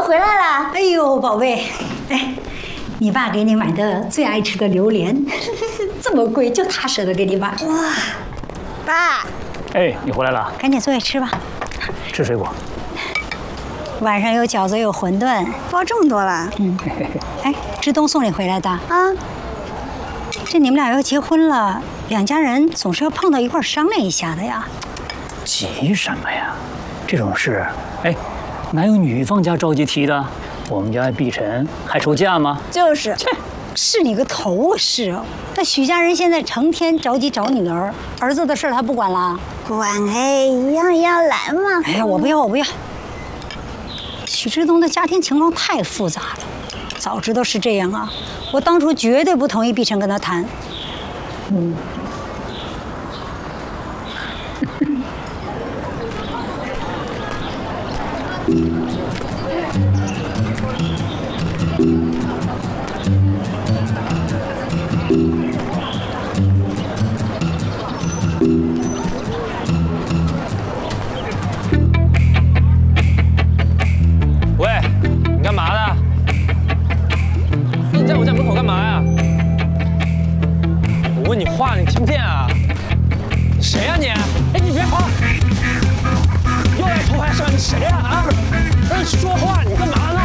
回来了。 哎呦，宝贝，哎，你爸给你买的最爱吃的榴莲，这么贵，就他舍得给你买。哇， 爸， 哎，你回来了， 赶紧坐下吃吧。 吃水果。 晚上有饺子，有馄饨， 包这么多了。 哎，志东送你回来的啊。 这你们俩要结婚了，两家人总是要碰到一块商量一下的呀。 急什么呀？这种事，哎，哪有女方家着急提的？我们家碧晨还愁嫁吗？ 就是， 是你个头啊！是啊，那许家人现在成天着急找女儿，儿子的事他不管了。 管哎，一样要来嘛。 哎呀，我不要，我不要。许志东的家庭情况太复杂了，早知道是这样啊，我当初绝对不同意碧晨跟他谈。 喂，你干嘛呢？你在我家门口干嘛呀？我问你话，你听不见啊？谁呀你？哎，你别跑！又来偷拍是吧？你谁呀？啊！让你说话，你干嘛呢？